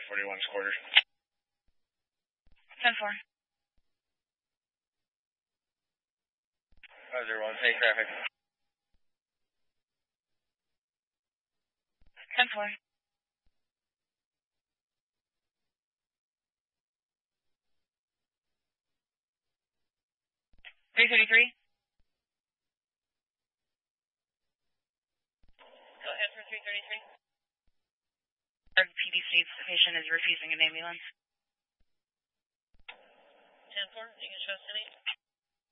41's quarters. 10-4. 501, take traffic. 10-4. 333. Go ahead for 333. PD states the patient is refusing an ambulance. 10-4, you can show us